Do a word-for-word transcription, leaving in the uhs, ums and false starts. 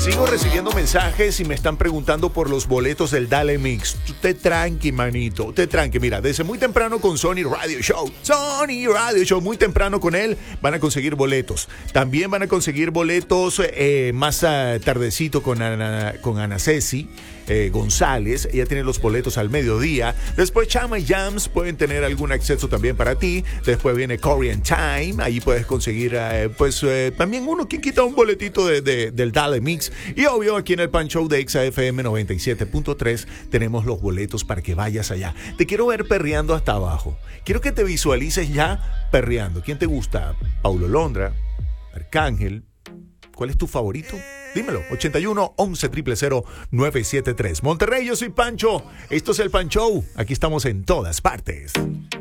Sigo recibiendo mensajes y me están preguntando por los boletos del Dale Mix. Te tranqui, manito, te tranqui. Mira, desde muy temprano con Sony Radio Show. Sony Radio Show, muy temprano con él van a conseguir boletos. También van a conseguir boletos eh, más uh, tardecito con Ana, con Ana Ceci eh, González. Ella tiene los boletos al mediodía. Después Chama y Jams pueden tener algún acceso también para ti. Después viene Korean Time. Ahí puedes conseguir eh, pues eh, también uno que quita un boletito de, de, del Dale Mix. Y obvio, aquí en el Pan Show de X A F M noventa y siete punto tres tenemos los boletos para que vayas allá. Te quiero ver perreando hasta abajo. Quiero que te visualices ya perreando. ¿Quién te gusta? Paulo Londra, Arcángel. ¿Cuál es tu favorito? Dímelo. ochenta y uno, once, cero cero cero, nueve siete tres. Monterrey, yo soy Pancho. Esto es el Pan Show. Aquí estamos en todas partes.